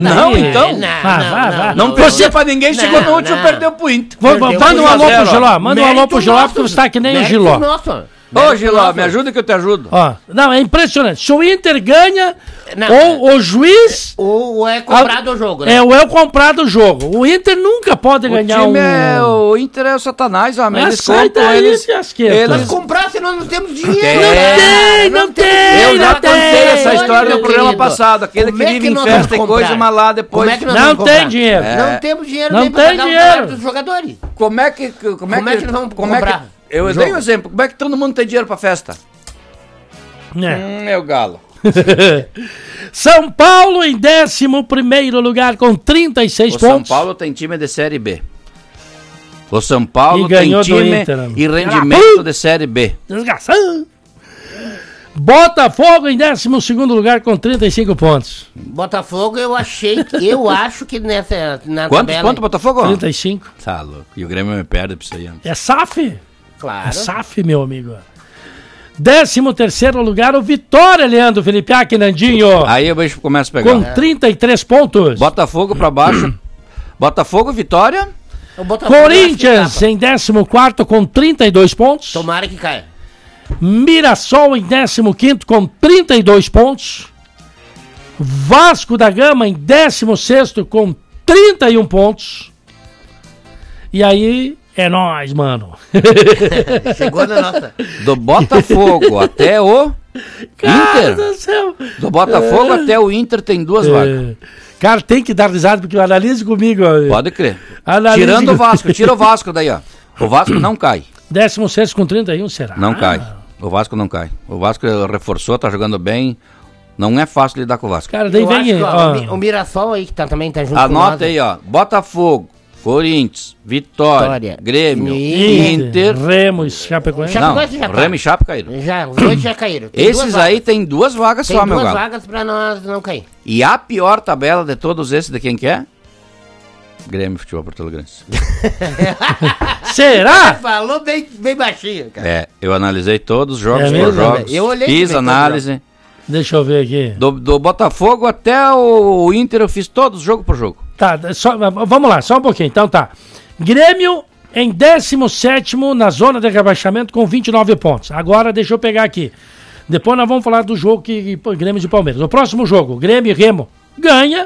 Não, então. Não torcia pra ninguém, chegou no último, perdeu pro Inter. Manda um alô pro Giló, manda um alô pro Giló, porque você tá que nem o Giló. Ô, Giló, me ajuda que eu te ajudo. Ó, não, é impressionante. Se o Inter ganha, ou o juiz... Ou é comprado o jogo, né? Ou é comprado o jogo. O Inter nunca pode ganhar o Inter é o Satanás, ó. Mas sai daí, fiasqueiro. Mas comprar, senão não temos dinheiro. Não tem. Eu já contei essa história no programa passado. Aquele que vive em festa e coisa, mas lá depois... Não tem dinheiro. Não temos dinheiro nem pra pagar o salário dos jogadores. Como é que nós vamos comprar? Eu dei um exemplo. Como é que todo mundo tem dinheiro pra festa? Meu galo. São Paulo em 11º lugar com 36 pontos. O São Paulo tem time de Série B. O São Paulo tem time e rendimento de Série B. Desgraçado. Botafogo em 12º lugar com 35 pontos. Botafogo eu acho que na Quantos pontos Botafogo? 35. Tá louco. E o Grêmio me perde pra isso aí. É SAF? Claro. É SAF, meu amigo. 13º lugar, o Vitória, Leandro Felipe Nandinho. Aí o bicho começa a pegar. Com 33 pontos. Botafogo pra baixo. Botafogo, Vitória. Corinthians em 14º com 32 pontos. Tomara que caia. Mirassol em 15º com 32 pontos. Vasco da Gama em 16º com 31 pontos. E aí... É nóis, mano. Chegou na nossa. Do Botafogo até o Inter. Do céu. Do Botafogo até o Inter tem 2 vagas. Cara, tem que dar risada, porque analise comigo. Pode crer. Analise Tirando o Vasco, tira o Vasco daí, ó. O Vasco não cai. 16º com 31, será? Não cai. O Vasco não cai. O Vasco reforçou, tá jogando bem. Não é fácil lidar com o Vasco. Cara, daí vem... o Mirassol aí, que também tá junto Anota aí, ó. Botafogo, Corinthians, Vitória, Grêmio, Inter, Remo e Chapecoense. Não, Remo e Chape caíram. Os dois já caíram. Esses aí tem 2 vagas só, meu galo. Tem 2 vagas pra nós não cair. E a pior tabela de todos esses, de quem que é? Grêmio Futebol Porto Alegrense. Será? Falou bem baixinho, cara. Eu analisei todos os jogos por jogos. Eu olhei, fiz análise. Deixa eu ver aqui. Do Botafogo até o Inter eu fiz todos jogo por jogo. Tá, vamos lá, só um pouquinho. Então tá. Grêmio em 17º na zona de rebaixamento com 29 pontos. Agora deixa eu pegar aqui. Depois nós vamos falar do jogo que Grêmio e Palmeiras. O próximo jogo, Grêmio e Remo, ganha.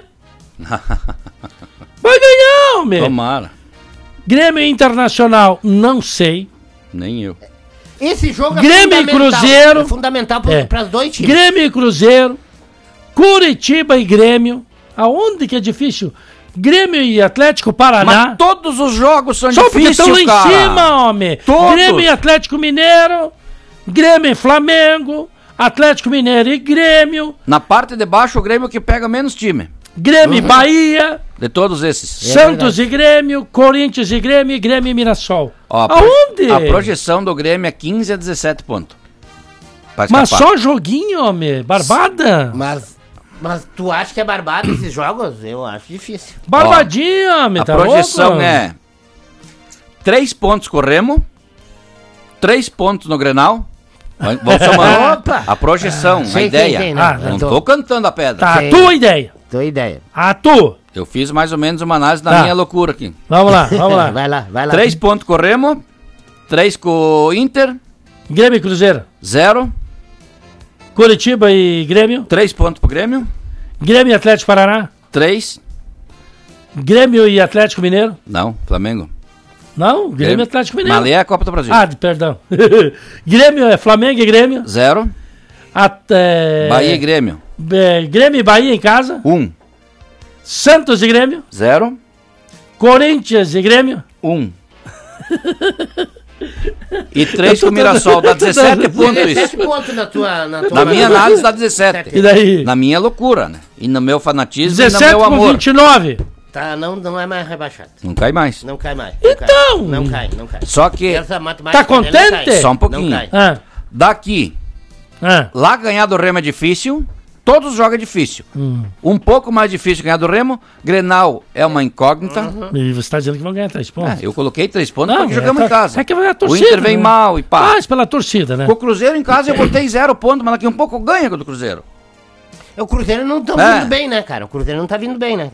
Vai ganhar, homem. Tomara. Grêmio Internacional, não sei. Nem eu. Esse jogo Grêmio e Cruzeiro. É fundamental para os dois times. Grêmio e Cruzeiro. Curitiba e Grêmio. Aonde que é difícil? Grêmio e Atlético Paraná. Mas todos os jogos são só difíceis, porque estão lá cara. em cima, homem. Todos. Grêmio e Atlético Mineiro. Grêmio e Flamengo. Atlético Mineiro e Grêmio. Na parte de baixo, o Grêmio que pega menos time. Grêmio e Bahia. De todos esses. Santos e Grêmio. Corinthians e Grêmio. E Grêmio e Mirassol. Ó, aonde? A projeção do Grêmio é 15 a 17 pontos. Mas só joguinho, homem. Barbada. Mas tu acha que é barbado esses jogos? Eu acho difícil. Barbadinha, homem. A projeção é 3 pontos com o Remo, 3 pontos no Grenal. Vamos somando. A projeção, a ideia. Não tô cantando a pedra. Tá, a tua ideia. Tua ideia. A tua. Eu fiz mais ou menos uma análise da minha loucura aqui. Vamos lá. Vai lá. 3 pontos com o Remo, 3 com o Inter. Grêmio e Cruzeiro. 0. Curitiba e Grêmio. 3 pontos pro Grêmio. Grêmio e Atlético Paraná. 3. Grêmio e Atlético Mineiro. Não, Flamengo. Não, Grêmio e Atlético Mineiro. Malê é a Copa do Brasil. Perdão. Grêmio é Flamengo e Grêmio. 0. Bahia e Grêmio. Grêmio e Bahia em casa. 1. Santos e Grêmio. 0. Corinthians e Grêmio. 1. E 3 com o Mirassol, dá 17 pontos isso. 17 pontos na tua Na minha análise dá 17. E daí? Na minha loucura, né? E no meu fanatismo 17 e no meu amor. 29. Tá, não é mais rebaixado. Não cai mais. Não cai mais. Então. Não cai. Só que... Tá contente? Só um pouquinho. Daqui, lá ganhar do Remo é difícil. Todos os jogos é difícil. Um pouco mais difícil ganhar do Remo. Grenal é uma incógnita. E você está dizendo que vão ganhar 3 pontos. Eu coloquei 3 pontos porque jogamos em casa. É que vai a torcida. O Inter vem mal e pá. Mas pela torcida, né? Com o Cruzeiro em casa eu botei 0 pontos, mas daqui um pouco ganha com o Cruzeiro. O Cruzeiro não tá vindo bem, né, cara? O Cruzeiro não tá vindo bem, né?